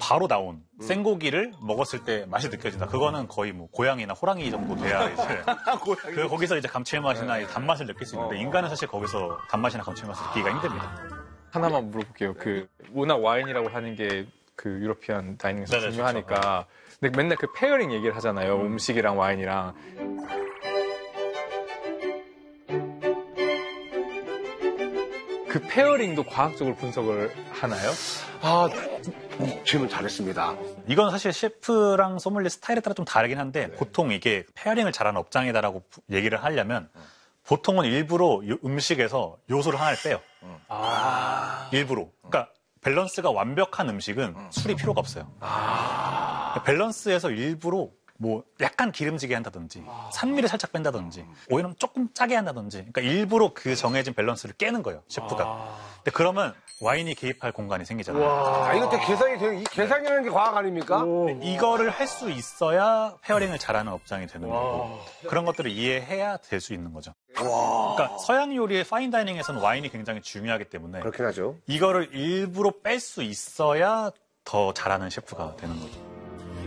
바로 나온 생고기를 먹었을 때 맛이 느껴진다. 그거는 거의 뭐 고양이나 호랑이 정도 돼야 이제 거기서 이제 감칠맛이나 이 단맛을 느낄 수 있는데 인간은 사실 거기서 단맛이나 감칠맛을 느끼기가 힘듭니다. 하나만 물어볼게요. 그 워낙 와인이라고 하는 게 그 유러피안 다이닝에서 네네, 중요하니까. 근데 맨날 그 페어링 얘기를 하잖아요. 음식이랑 와인이랑. 그 페어링도 과학적으로 분석을 하나요? 아, 질문 잘했습니다. 이건 사실 셰프랑 소믈리에 스타일에 따라 좀 다르긴 한데 보통 이게 페어링을 잘하는 업장이다라고 얘기를 하려면 보통은 일부러 음식에서 요소를 하나를 빼요. 일부러. 그러니까 밸런스가 완벽한 음식은 술이 필요가 없어요. 밸런스에서 일부러 뭐 약간 기름지게 한다든지 산미를 살짝 뺀다든지 오히려 조금 짜게 한다든지 그러니까 일부러 그 정해진 밸런스를 깨는 거예요, 셰프가. 근데 그러면 와인이 개입할 공간이 생기잖아요. 아, 이것도 계산이 돼요. 이 계산이라는 게 과학 아닙니까? 이거를 할 수 있어야 페어링을 잘하는 업장이 되는 거고 그런 것들을 이해해야 될 수 있는 거죠. 그러니까 서양 요리의 파인다이닝에서는 와인이 굉장히 중요하기 때문에 그렇긴 하죠. 이거를 일부러 뺄 수 있어야 더 잘하는 셰프가 되는 거죠.